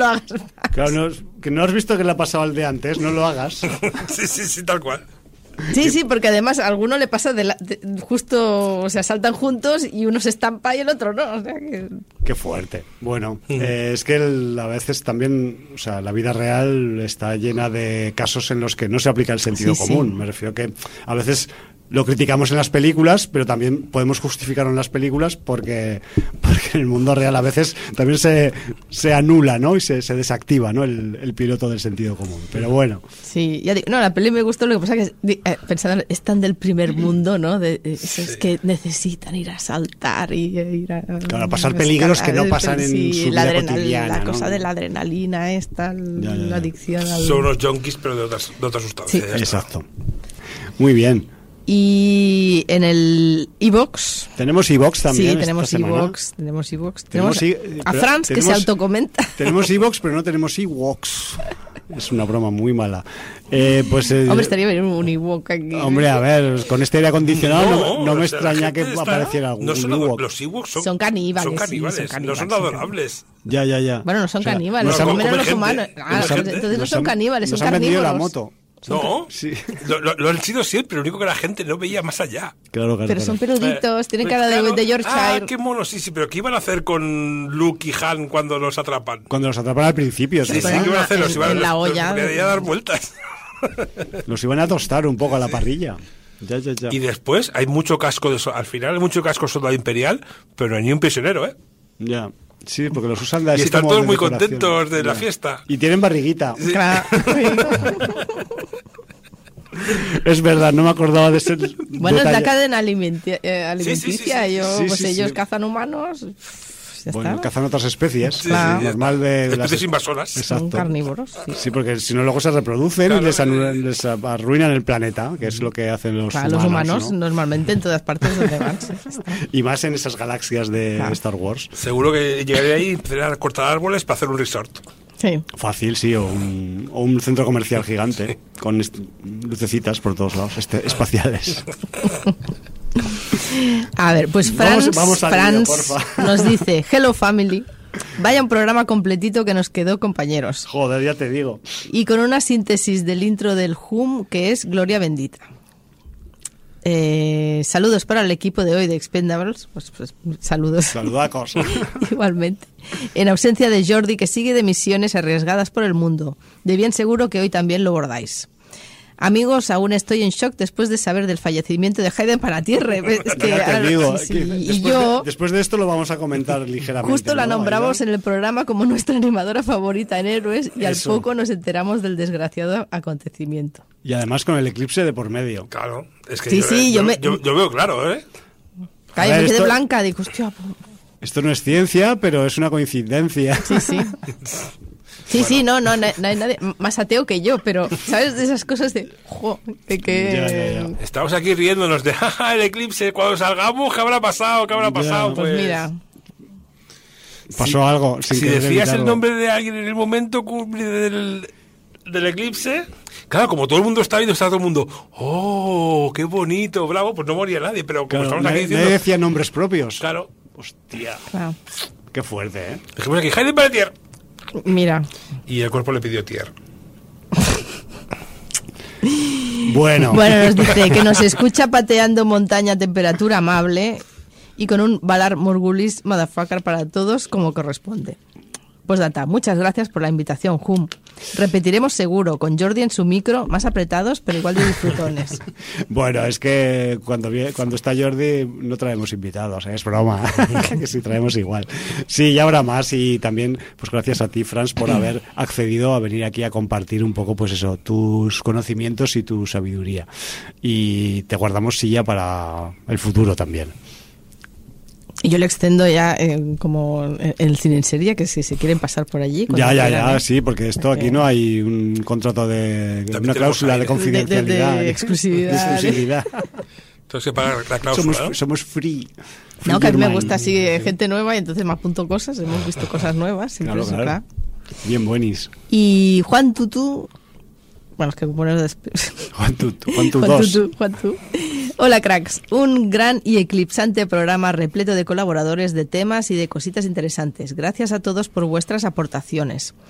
lo hagas más. Claro, que no has visto que le ha pasado al de antes, no lo hagas. Sí, tal cual. Sí, porque además a alguno le pasa justo, o sea, saltan juntos y uno se estampa y el otro no, o sea que... Qué fuerte. Bueno, es que a veces también, o sea, la vida real está llena de casos en los que no se aplica el sentido común. Me refiero que a veces lo criticamos en las películas, pero también podemos justificarlo en las películas porque en el mundo real a veces también se anula, ¿no? Y se desactiva, ¿no? El piloto del sentido común. Pero bueno. Sí, ya digo, no, la peli me gustó, lo que pasa que pensando, están del primer mundo, ¿no? Es que necesitan ir a saltar y ir a... Claro, a pasar peligros que no pasan en su vida cotidiana, la cosa ¿no? de la adrenalina esta, la adicción al... Son unos junkies, pero de otras sustancias. Sí. Exacto. Muy bien. Y en el iVoox. Tenemos iVoox también. Sí, tenemos iVoox. Tenemos a Franz que se autocomenta. Tenemos iVoox, pero no tenemos iVoox. Es una broma muy mala. Hombre, estaría bien un iVoox aquí. Hombre, a ver, con este aire acondicionado no me extraña que apareciera algún iVoox. Los iVoox son caníbales. No son adorables. Ya. Bueno, no son caníbales, se comen a los humanos. Entonces no son caníbales, son carnívoros. Han vendido la moto. No, sí. Lo han sido siempre, lo único que la gente no veía más allá. Claro, pero son peluditos, tienen cara de Yorkshire. Ah, qué mono, sí, pero ¿qué iban a hacer con Luke y Han cuando los atrapan? Cuando los atrapan al principio. Sí, ¿qué iban a hacer? Los iban en la olla. a dar vueltas. Los iban a tostar un poco a la parrilla. Ya. Y después hay mucho casco al final hay mucho casco soldado imperial, pero no hay ni un prisionero, ¿eh? Ya. Sí, porque los usan de así. Y están como todos muy decoración. Contentos de la fiesta. Y tienen barriguita. Sí. Claro. Es verdad, no me acordaba de ese Bueno, detalle. es la cadena alimenticia. Ellos cazan humanos. Bueno, cazan otras especies. Claro. Normal de especies las invasoras. Exacto. Son carnívoros. Sí, porque si no luego se reproducen, claro, y les arruinan el planeta, que es lo que hacen los humanos. Los humanos, ¿no? Normalmente en todas partes donde van. Y más en esas galaxias de Star Wars. Seguro que llegaré ahí y empezaré a cortar árboles para hacer un resort. Sí. Fácil, sí, o un centro comercial gigante con lucecitas por todos lados, espaciales. A ver, pues Franz porfa. nos dice: Hello family, vaya un programa completito que nos quedó, compañeros. Joder, ya te digo. Y con una síntesis del intro del Hum que es Gloria Bendita. Saludos para el equipo de hoy de Expendables. Pues saludos. Saludacos. Igualmente. En ausencia de Jordi, que sigue de misiones arriesgadas por el mundo. De bien seguro que hoy también lo bordáis. Amigos, aún estoy en shock después de saber del fallecimiento de Hayden Panettiere. Es que ya te digo, después de esto lo vamos a comentar ligeramente. Justo la nombramos en el programa como nuestra animadora favorita en Héroes y al poco nos enteramos del desgraciado acontecimiento. Y además con el eclipse de por medio. Claro, es que yo veo claro, ¿eh? Claro, me quedé blanca, digo, hostia. Esto no es ciencia, pero es una coincidencia. Sí. Sí, no hay nadie más ateo que yo, pero ¿sabes? De esas cosas de... Ya. Estamos aquí riéndonos de el eclipse, cuando salgamos, ¿qué habrá pasado? Pues mira... Pasó algo. Si decías el nombre de alguien en el momento del eclipse... Claro, como todo el mundo está viendo, está todo el mundo, ¡oh, qué bonito, bravo! Pues no moría nadie, pero como estamos aquí diciendo... Nadie decía nombres propios. Claro. Hostia. Claro. Qué fuerte, ¿eh? Dijimos aquí, Hayden Panettiere. Mira. Y el cuerpo le pidió Tier. Bueno, nos dice que nos escucha pateando montaña a temperatura amable y con un Valar Morgulis motherfucker para todos como corresponde. Postdata, muchas gracias por la invitación, Hum. Repetiremos seguro, con Jordi en su micro, más apretados, pero igual de disfrutones. Bueno, es que cuando está Jordi no traemos invitados, es broma, que sí traemos igual. Sí, ya habrá más y también, pues gracias a ti, Franz, por haber accedido a venir aquí a compartir un poco, pues eso, tus conocimientos y tu sabiduría. Y te guardamos silla para el futuro también. Y yo le extendo ya como el cine en serie, que si se quieren pasar por allí... Ya, sí, porque esto aquí no hay un contrato una cláusula de confidencialidad. De exclusividad. Entonces que pagar la cláusula, somos free. No, que a mí me gusta así gente nueva y entonces me apunto cosas, hemos visto cosas nuevas. Claro. Bien buenis. Y Juan Tutu... Bueno, es que poner después. Juan Tutu. Hola, cracks. Un gran y eclipsante programa repleto de colaboradores, de temas y de cositas interesantes. Gracias a todos por vuestras aportaciones.